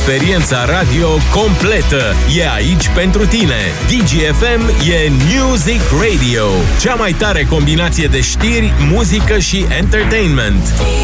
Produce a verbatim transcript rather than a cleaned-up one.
experiența radio completă e aici pentru tine. D G F M e Music Radio, cea mai tare combinație de știri, muzică și entertainment.